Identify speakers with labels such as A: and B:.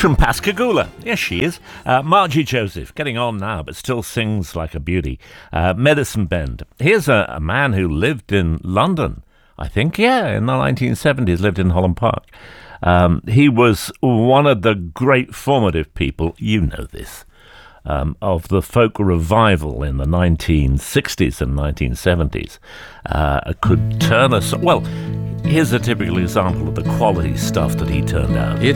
A: from Pascagoula. Yes, she is. Margie Joseph, getting on now, but still sings like a beauty. Medicine Bend. Here's a man who lived in London, I think, in the 1970s, lived in Holland Park. He was one of the great formative people, you know this, of the folk revival in the 1960s and 1970s. Could turn us... Well, here's a typical example of the quality stuff that he turned out.